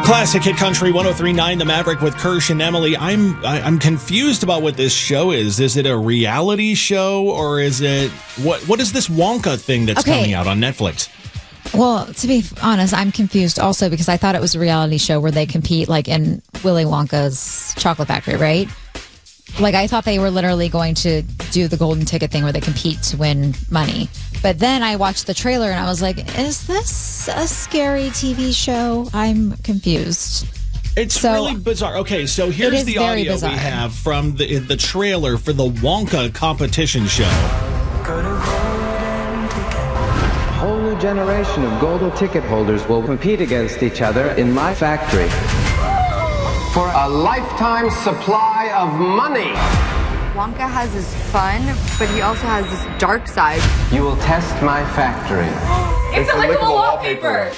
Classic Hit Country 103.9 The Maverick with Kirsch and Emily. I'm confused about what this show is. Is it a reality show or is it what is this Wonka thing that's coming out on Netflix? Well, to be honest, I'm confused also because I thought it was a reality show where they compete like in Willy Wonka's Chocolate Factory, right? Like I thought they were literally going to do the golden ticket thing where they compete to win money. But then I watched the trailer and I was like, is this a scary TV show? I'm confused. It's really bizarre. Okay, so here's the audio we have from the trailer for the Wonka competition show. A whole new generation of golden ticket holders will compete against each other in my factory for a lifetime supply of money. Wonka has this fun, but he also has this dark side. You will test my factory. It's a lickable wallpaper.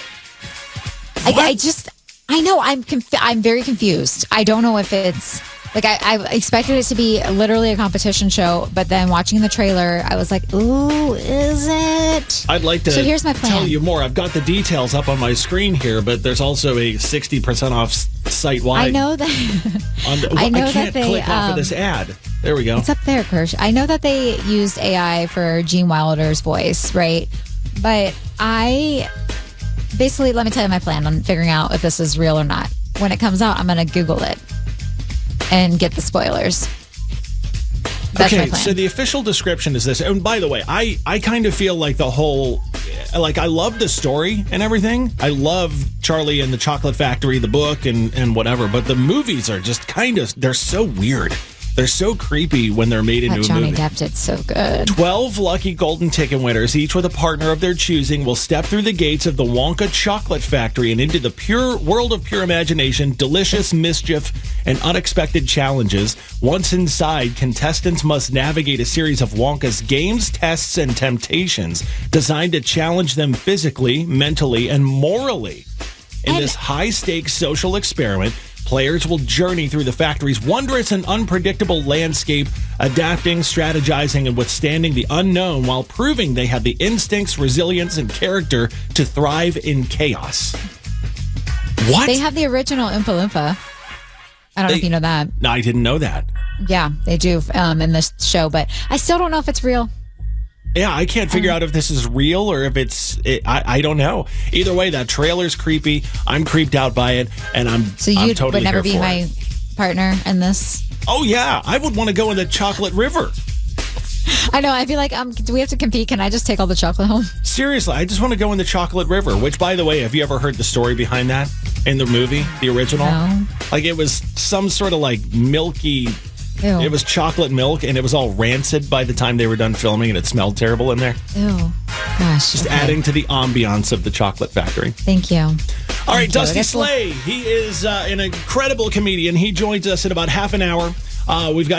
I know, I'm very confused. I don't know if it's, like, I expected it to be literally a competition show, but then watching the trailer, I was like, ooh, is it? I'd like to here's my plan. Tell you more. I've got the details up on my screen here, but there's also a 60% off site-wide. I know that. I can't click off of this ad. There we go. It's up there, Kirsch. I know that they used AI for Gene Wilder's voice, right? But basically, let me tell you my plan on figuring out if this is real or not. When it comes out, I'm going to Google it and get the spoilers. That's my plan. So the official description is this. And by the way, I kind of feel like the whole, like I love the story and everything. I love Charlie and the Chocolate Factory, the book and whatever. But the movies are just they're so weird. They're so creepy when they're made into a movie. Johnny Depp did so good. 12 lucky golden ticket winners, each with a partner of their choosing, will step through the gates of the Wonka Chocolate Factory and into the pure world of pure imagination, delicious mischief, and unexpected challenges. Once inside, contestants must navigate a series of Wonka's games, tests, and temptations designed to challenge them physically, mentally, and morally. In this high-stakes social experiment, players will journey through the factory's wondrous and unpredictable landscape, adapting, strategizing, and withstanding the unknown while proving they have the instincts, resilience, and character to thrive in chaos. What? They have the original Oompa Loompa. I don't know if you know that. No, I didn't know that. Yeah, they do in this show, but I still don't know if it's real. Yeah, I can't figure out if this is real or if I don't know. Either way, that trailer's creepy. I'm creeped out by it, and I'm totally would never be here for my partner in this? Oh, yeah. I would want to go in the Chocolate River. I know. I feel like, do we have to compete? Can I just take all the chocolate home? Seriously, I just want to go in the Chocolate River, which, by the way, have you ever heard the story behind that in the movie, the original? No. Like, it was some sort of, like, milky... Ew. It was chocolate milk, and it was all rancid by the time they were done filming, and it smelled terrible in there. Ew. Gosh. Just adding to the ambiance of the Chocolate Factory. Thank you. All right, Dusty Slay. He is an incredible comedian. He joins us in about half an hour. We've got